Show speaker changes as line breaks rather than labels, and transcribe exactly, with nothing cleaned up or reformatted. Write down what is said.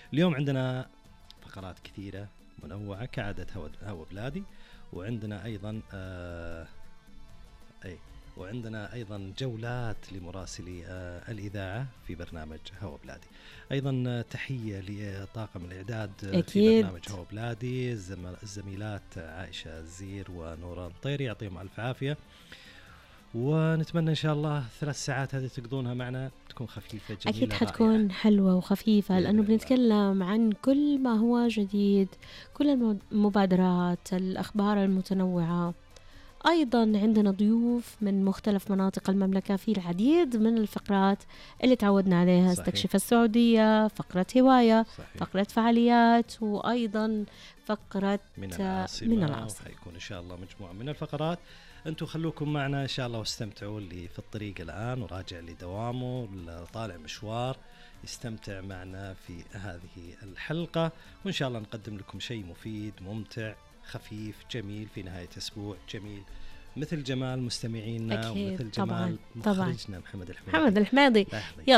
اليوم عندنا فقرات كثيرة منوعة كعادة هوا هوا بلادي، وعندنا أيضا آه أي وعندنا أيضا جولات لمراسلي آه الإذاعة في برنامج هوا بلادي. أيضا تحية لطاقم الإعداد
أكيد.
في برنامج هوا بلادي، الزميلات عائشة الزير ونورة الطيري، يعطيهم ألف عافية. ونتمنى إن شاء الله ثلاث ساعات هذه تقضونها معنا تكون خفيفة جميلة
أكيد
رائعة.
حتكون حلوة وخفيفة لأنه بنتكلم عن كل ما هو جديد، كل المبادرات، الأخبار المتنوعة. أيضا عندنا ضيوف من مختلف مناطق المملكة في العديد من الفقرات اللي تعودنا عليها.
صحيح.
استكشف السعودية، فقرة هواية،
صحيح.
فقرة فعاليات، وأيضا فقرة
من العاصمة,
من العاصمة.
وحيكون إن شاء الله مجموعة من الفقرات. أنتوا خلوكم معنا إن شاء الله واستمتعوا. اللي في الطريق الآن وراجع لدوامه، اللي طالع مشوار، يستمتع معنا في هذه الحلقة، وإن شاء الله نقدم لكم شيء مفيد ممتع خفيف جميل في نهاية أسبوع جميل، مثل جمال مستمعينا ومثل جمال
طبعاً.
مخرجنا محمد الحميدي.
محمد الحميدي